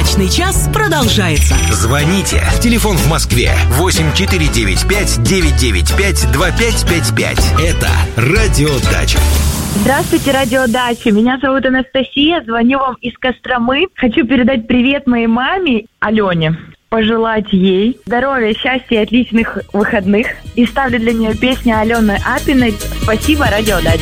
Дачный час продолжается. Звоните. Телефон в Москве 8495-995-2555. Это Радио Дача. Здравствуйте, Радио Дача. Меня зовут Анастасия. Звоню вам из Костромы. Хочу передать привет моей маме Алене. Пожелать ей здоровья, счастья и отличных выходных. И ставлю для нее песню Алены Апиной «Спасибо, Радио Дача».